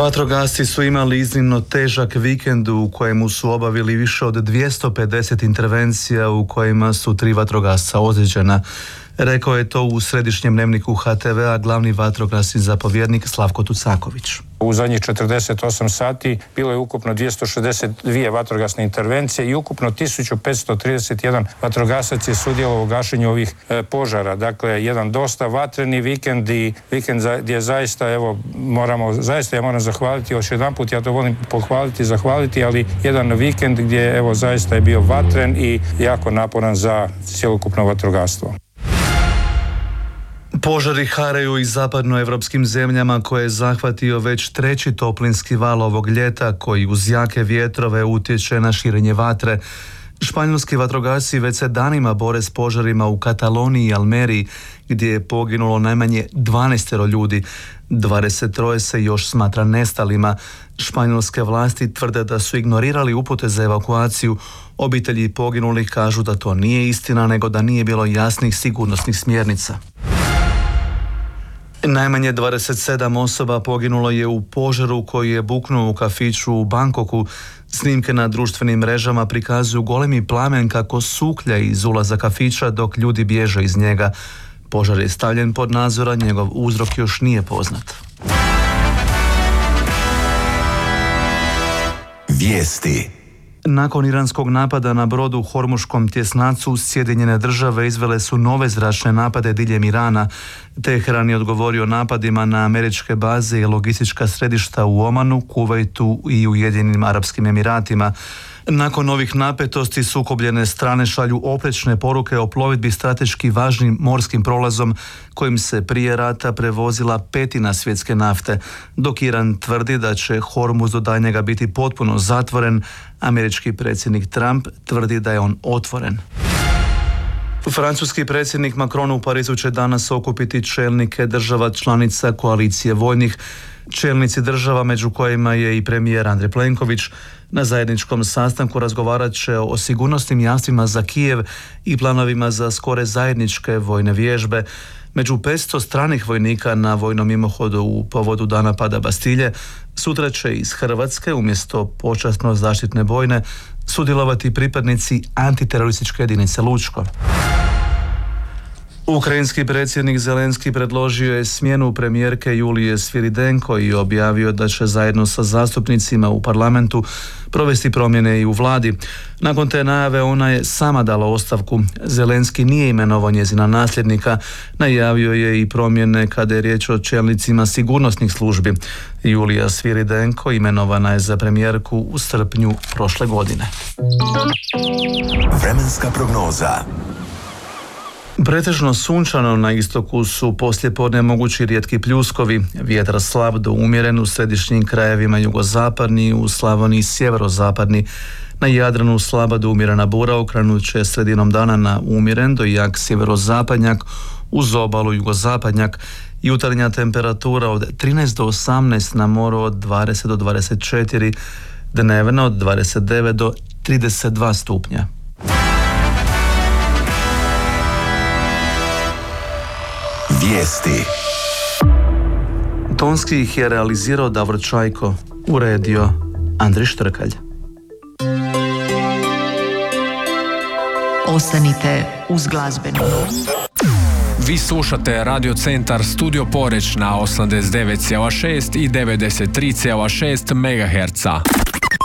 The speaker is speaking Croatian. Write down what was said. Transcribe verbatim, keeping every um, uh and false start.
Vatrogasci su imali iznimno težak vikend u kojemu su obavili više od dvjesto pedeset intervencija u kojima su tri vatrogasca ozlijeđena. Rekao je to u središnjem dnevniku H T V-a glavni vatrogasni zapovjednik Slavko Tucaković. U zadnjih četrdeset osam sati bilo je ukupno dvjesto šezdeset dvije vatrogasne intervencije i ukupno tisuću petsto trideset jedan vatrogasac je sudjelovao u gašenju ovih e, požara. Dakle, jedan dosta vatreni vikend i vikend za, gdje zaista, evo, moramo, zaista ja moram zahvaliti, još jedan put ja to volim pohvaliti, zahvaliti, ali jedan vikend gdje, evo, zaista je bio vatren i jako naporan za cjelokupno vatrogastvo. Požari haraju i zapadnoevropskim zemljama koje je zahvatio već treći toplinski val ovog ljeta koji uz jake vjetrove utječe na širenje vatre. Španjolski vatrogasci već se danima bore s požarima u Kataloniji i Almeriji gdje je poginulo najmanje dvanaest ljudi. dvadeset troje se još smatra nestalima. Španjolske vlasti tvrde da su ignorirali upute za evakuaciju. Obitelji poginulih kažu da to nije istina, nego da nije bilo jasnih sigurnosnih smjernica. Najmanje dvadeset sedam osoba poginulo je u požaru koji je buknuo u kafiću u Bangkoku. Snimke na društvenim mrežama prikazuju golemi plamen kako suklja iz ulaza kafića dok ljudi bježe iz njega. Požar je stavljen pod nadzor, a njegov uzrok još nije poznat. Vijesti. Nakon iranskog napada na brod u Hormuškom tjesnacu, Sjedinjene države izvele su nove zračne napade diljem Irana. Teheran je odgovorio napadima na američke baze i logistička središta u Omanu, Kuvajtu i Ujedinjenim Arapskim Emiratima. Nakon ovih napetosti sukobljene strane šalju oprečne poruke o plovidbi strateški važnim morskim prolazom kojim se prije rata prevozila petina svjetske nafte. Dok Iran tvrdi da će Hormuz do daljnjega biti potpuno zatvoren, američki predsjednik Trump tvrdi da je on otvoren. Francuski predsjednik Macron u Parizu će danas okupiti čelnike država članica koalicije vojnih. Čelnici država, među kojima je i premijer Andrej Plenković, na zajedničkom sastanku razgovarat će o sigurnosnim jamstvima za Kijev i planovima za skore zajedničke vojne vježbe. Među petsto stranih vojnika na vojnom mimohodu u povodu dana pada Bastilje sutra će iz Hrvatske umjesto počasno zaštitne bojne sudjelovati pripadnici antiterorističke jedinice Lučko. Ukrajinski predsjednik Zelenski predložio je smjenu premijerke Julije Sviridenko i objavio da će zajedno sa zastupnicima u parlamentu provesti promjene i u vladi. Nakon te najave ona je sama dala ostavku. Zelenski nije imenovao njezina nasljednika, najavio je i promjene kada je riječ o čelnicima sigurnosnih službi. Julija Sviridenko imenovana je za premijerku u srpnju prošle godine. Vremenska prognoza. Pretežno sunčano, na istoku su poslijepodne mogući rijetki pljuskovi, vjetar slab do umjeren u središnjim krajevima jugozapadni, u Slavoniji sjeverozapadni. Na Jadranu slaba do umjerena bura okrenut će sredinom dana na umjeren do jak sjeverozapadnjak, uz obalu jugozapadnjak. Jutarnja temperatura od trinaest do osamnaest, na moru od dvadeset do dvadeset četiri, dnevna od dvadeset devet do trideset dva stupnja. Vijesti. Tonski ih je realizirao Davor Čajko, uredio Andrij Štrkalj. Ostanite uz glazbenu noć. Vi slušate Radio Centar Studio Poreć na osamdeset devet zarez šest i devedeset tri zarez šest megaherca.